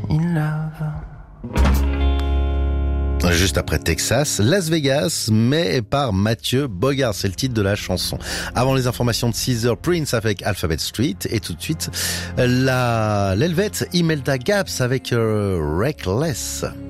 in love. Juste après Texas, Las Vegas, mais par Mathieu Bogart, c'est le titre de la chanson. Avant les informations de 6h, Prince avec Alphabet Street, et tout de suite, l'Helvète Imelda Gaps avec Reckless.